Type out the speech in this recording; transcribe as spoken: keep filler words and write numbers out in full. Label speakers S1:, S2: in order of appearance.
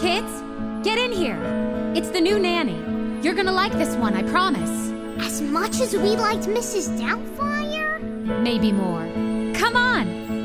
S1: Kids, get in here. It's the new nanny. You're gonna like this one, I promise.
S2: As much as we liked Missus Doubtfire?
S1: Maybe more. Come on.